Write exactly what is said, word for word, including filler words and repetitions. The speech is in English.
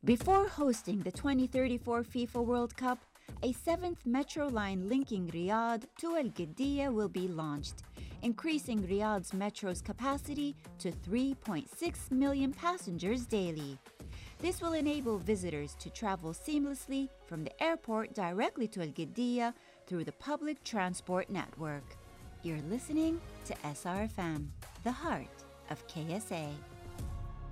Before hosting the twenty thirty-four FIFA World Cup, a seventh metro line linking Riyadh to Al Qiddiya will be launched, increasing Riyadh's metro's capacity to three point six million passengers daily. This will enable visitors to travel seamlessly from the airport directly to Al Qiddiya through the public transport network. You're listening to S R F M, the heart of K S A.